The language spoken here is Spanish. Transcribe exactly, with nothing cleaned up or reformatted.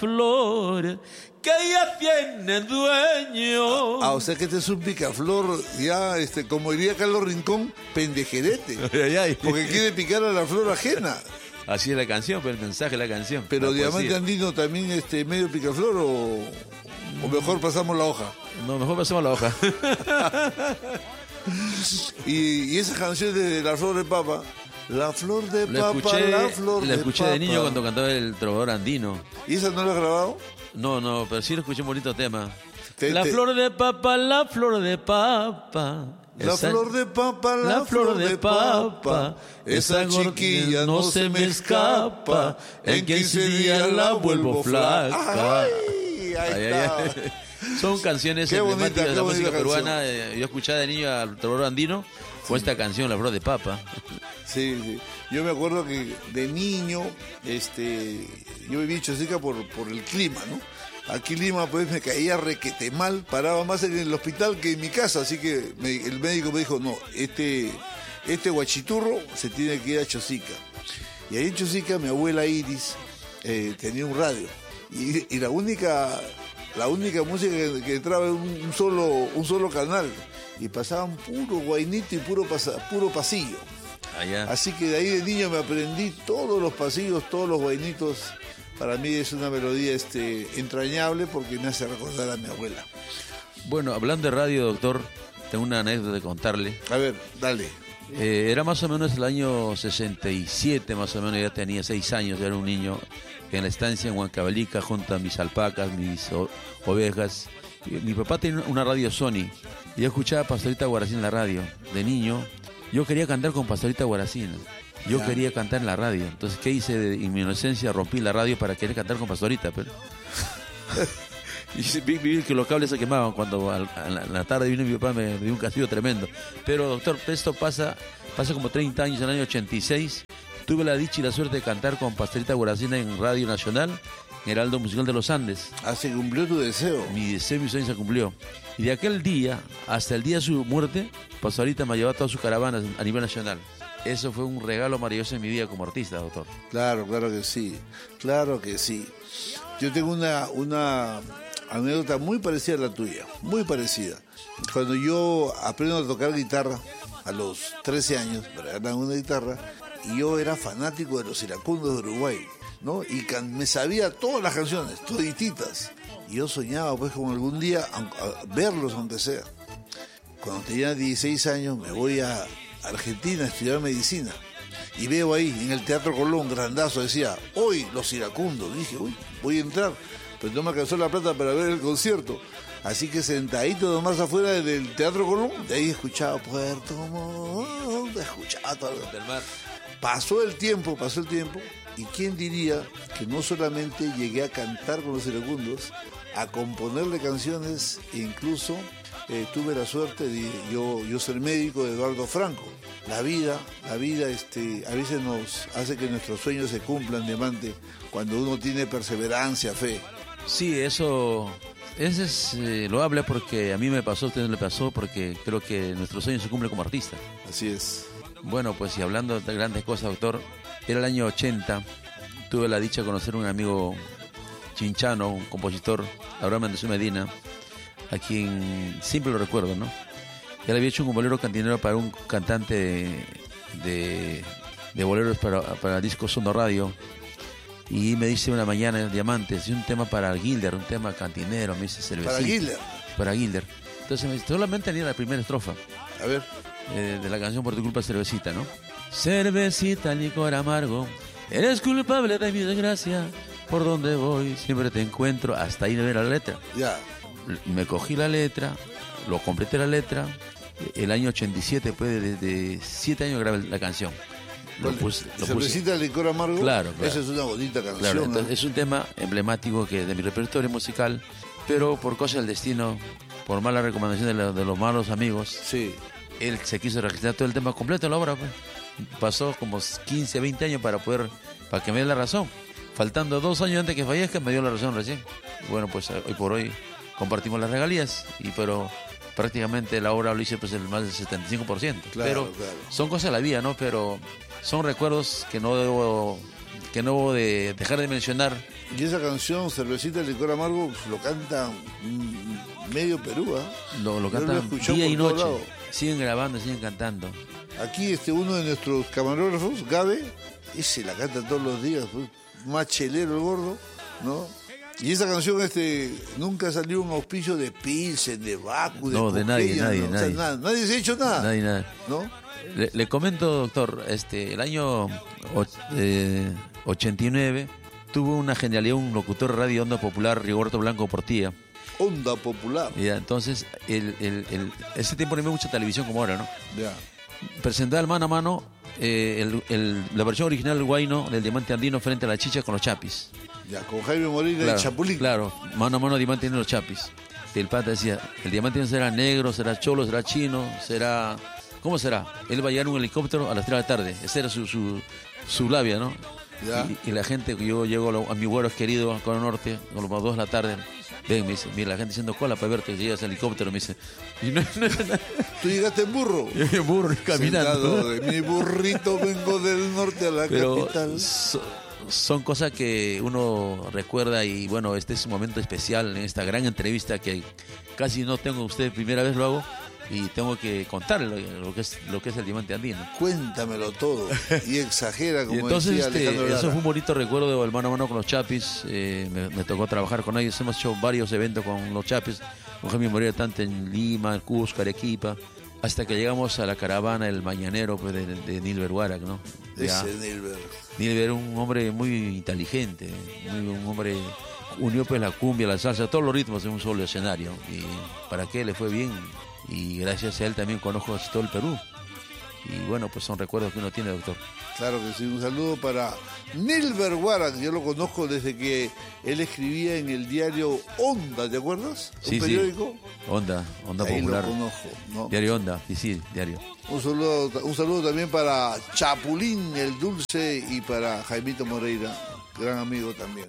flor que ya tiene dueño. Ah, o sea que este es un picaflor, ya, este, como diría Carlos Rincón, pendejerete. Ay, ay. Porque quiere picar a la flor ajena. Así es la canción, pero el mensaje de la canción. Pero la Diamante poesía. Andino también, este, medio picaflor, o, o mejor pasamos la hoja. No, mejor pasemos la hoja. Y, y esa canción de La Flor de Papa, La Flor de Lo Papa, escuché, La Flor lo de escuché Papa. de niño cuando cantaba el trovador andino. ¿Y esa no la has grabado? No, no, pero sí lo escuché un bonito tema. Te- la te- flor de papa, la flor de papa. La Esa- flor de papa, la, la flor de papa, esa chiquilla no se me escapa, en quince días la vuelvo flaca. Ay, ahí Ay, está. ay, ay. Son canciones Qué bonita, emblemáticas de qué la bonita música canción. peruana. Eh, Yo escuchaba de niño al trovador andino con esta canción, La flor de papa. Sí, sí. Yo me acuerdo que de niño, este, yo viví en Chosica por, por el clima, ¿no? Aquí en Lima pues me caía requete mal, paraba más en el hospital que en mi casa, así que me- el médico me dijo, no, este, este guachiturro se tiene que ir a Chosica. Y ahí en Chosica mi abuela Iris eh, tenía un radio y, y la única la única música que, que entraba en un, un solo un solo canal y pasaban puro guainito y puro pasa- puro pasillo. Allá. Así que de ahí de niño me aprendí todos los pasillos, todos los guainitos. Para mí es una melodía este, entrañable porque me hace recordar a mi abuela. Bueno, hablando de radio, doctor, tengo una anécdota de contarle. A ver, dale. Eh, era más o menos el año sesenta y siete, más o menos, ya tenía seis años, yo era un niño en la estancia en Huancavelica, junto a mis alpacas, mis o- ovejas. Y mi papá tenía una radio Sony, y yo escuchaba a Pastorita Guaracina en la radio. De niño, yo quería cantar con Pastorita Guaracina. Yo Ya. quería cantar en la radio. Entonces, ¿qué hice? De- en mi inocencia rompí la radio para querer cantar con Pastorita, pero... Y sí, vi, vi que los cables se quemaban cuando al- a la, a la tarde vino mi papá, me, me dio un castigo tremendo. Pero doctor, esto pasa, pasa como treinta años, en el año ochenta y seis. Tuve la dicha y la suerte de cantar con Pastorita Guaracina en Radio Nacional, en Heraldo Musical de los Andes. Ah, se cumplió tu deseo. Mi deseo y mi sueño se cumplió. Y de aquel día, hasta el día de su muerte, Pastorita me llevó a todas sus caravanas a nivel nacional. Eso fue un regalo maravilloso en mi vida como artista, doctor. Claro, claro que sí. Claro que sí. Yo tengo una, una anécdota muy parecida a la tuya. Muy parecida. Cuando yo aprendo a tocar guitarra, a los trece años, me regalaron una guitarra, y yo era fanático de los iracundos de Uruguay, ¿no? Y can- me sabía todas las canciones, todititas. Y yo soñaba, pues, con algún día aun- a verlos, aunque sea. Cuando tenía dieciséis años, me voy a Argentina a estudiar medicina. Y veo ahí, en el Teatro Colón, grandazo, decía, hoy los iracundos. Dije, uy, voy a entrar. Pero no me alcanzó la plata para ver el concierto. Así que sentadito nomás afuera del Teatro Colón, de ahí escuchaba Puerto Montt, escuchaba todo. Del mar. Pasó el tiempo, pasó el tiempo, y quién diría que no solamente llegué a cantar con los iracundos, a componerle canciones, e incluso eh, tuve la suerte de yo, yo ser médico de Eduardo Franco. La vida, la vida este, a veces nos hace que nuestros sueños se cumplan, Diamante, cuando uno tiene perseverancia, fe. Sí, eso, eso es eh, loable porque a mí me pasó, a usted no le pasó, porque creo que nuestro sueño se cumple como artista. Así es. Bueno, pues y hablando de grandes cosas, doctor, era el año ochenta, tuve la dicha de conocer a un amigo chinchano, un compositor, Abraham Andesú Medina, a quien siempre lo recuerdo, ¿no? Él había hecho un bolero cantinero para un cantante de, de, de boleros para, para el disco Sono Radio, y me dice una mañana, Diamantes, un tema para Gilder, un tema cantinero, me dice cervecita. Para Gilder. Para Gilder. Entonces me dice, solamente tenía la primera estrofa. A ver. Eh, de la canción Por tu culpa cervecita, ¿no? Cervecita, licor amargo, eres culpable de mi desgracia, por donde voy siempre te encuentro, hasta ahí de ver la letra. Ya. L- Me cogí la letra, lo completé la letra, el año ochenta y siete, después de, de siete años grabé la canción. Lo puse, lo puse. ¿Cervecita, licor amargo? Claro, claro. Esa es una bonita canción. Claro, ¿eh? entonces, es un tema emblemático que de mi repertorio musical, pero por cosas del destino, por mala recomendación de, la- de los malos amigos, Sí. él se quiso registrar todo el tema completo de la obra, pues. Pasó como quince, veinte años para poder, para que me dé la razón. Faltando dos años antes que fallezca, me dio la razón recién. Bueno, pues hoy por hoy compartimos las regalías, y pero prácticamente la obra lo hice pues el más del setenta y cinco por ciento. Claro, pero claro. son cosas de la vida, ¿no? Pero son recuerdos que no debo que no debo de dejar de mencionar. Y esa canción, Cervecita de Licor Amargo, pues, lo canta mm, medio Perú, ¿eh? Lo, lo Yo cantan he escuchado día y por noche. todo lado. Siguen grabando, siguen cantando. Aquí este uno de nuestros camarógrafos, Gabe, ese la canta todos los días, pues, más chelero el gordo, ¿no? Y esa canción este nunca salió un auspicio de Pilsen, de Baku, de No, de nadie, Popeye, nadie, ¿no? O sea, nadie. nada, nadie se ha hecho nada, Nadie, nada. ¿no? Le, le comento, doctor, este, el año och, eh, ochenta y nueve tuvo una genialidad un locutor de radio Onda Popular, Rigoberto Blanco Portilla. Onda Popular. Ya, entonces, el, el, el, ese tiempo no había mucha televisión como ahora, ¿no? Ya. Presentaba el mano a mano eh, el, el, la versión original del Huayno del Diamante Andino frente a la Chicha con los Chapis. Ya, con Jaime Molina Claro, y Chapulín. claro, mano a mano Diamante Andino y los Chapis. Y el pata decía, el Diamante Andino será negro, será cholo, será chino, será... ¿Cómo será? Él va a llegar en un helicóptero a las tres de la tarde. Esa era su, su, su labia, ¿no? Ya. Y, y la gente, yo llego a, lo, a mi vuelo querido, a Cono Norte, a las dos de la tarde. Ven, me dice, mira, la gente haciendo cola para verte, llegas al helicóptero, me dice. Y no, no, no, Tú llegaste en burro. yo burro caminando. Sentado de mi burrito vengo del norte a la Pero capital. so- son cosas que uno recuerda y bueno, este es un momento especial en esta gran entrevista que casi no tengo usted, primera vez lo hago y tengo que contarle lo, lo que es lo que es el Diamante Andino. Cuéntamelo todo. Y exagera, como Y entonces decía este, Alejandro eso Lara. fue un bonito recuerdo del mano a mano con los Chapis. eh, me, me tocó trabajar con ellos, hemos hecho varios eventos con los Chapis, con Jaime Moreira, tanto en Lima, en Cusco, Arequipa, hasta que llegamos a la caravana El Mañanero pues, de, de Nilber Guarac, ¿no? Ya. Ese Nilber. Nilber era un hombre muy inteligente, muy, un hombre unió pues la cumbia, la salsa, todos los ritmos en un solo escenario. Y para qué le fue bien. Y gracias a él también conozco todo el Perú. Y bueno, pues son recuerdos que uno tiene, doctor. Claro que sí, un saludo para Nilber Guarac. Yo lo conozco desde que él escribía en el diario Onda, ¿te acuerdas? Sí, Un sí. periódico. Onda, Onda Ahí Popular. lo conozco, ¿no? Diario Onda, sí, sí, diario. Un saludo, un saludo también para Chapulín, el Dulce, y para Jaimito Moreira, gran amigo también.